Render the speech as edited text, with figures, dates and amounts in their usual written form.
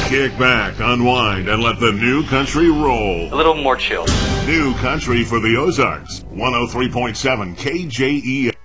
Kick back, unwind, and let the new country roll. A little more chill. New country for the Ozarks. 103.7 KJE.